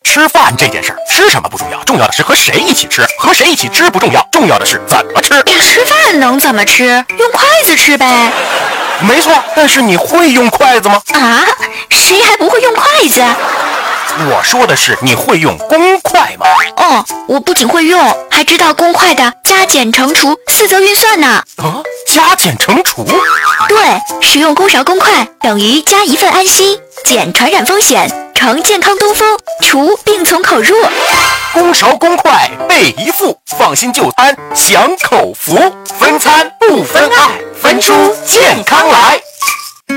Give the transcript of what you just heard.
吃饭这件事儿，吃什么不重要，重要的是和谁一起吃，和谁一起吃不重要，重要的是怎么吃。 吃饭能怎么吃？用筷子吃呗。 没错，但是你会用筷子吗？ 啊，谁还不会用筷子？ 我说的是你会用公筷吗？ 哦，我不仅会用，还知道公筷的加减乘除四则运算呢。 加减乘除？ 对，使用公勺公筷等于加一份安心，减传染风险，乘健康东风，除病从口入。 公勺公筷备一副，放心就餐享口福，分餐不分爱，分出健康来。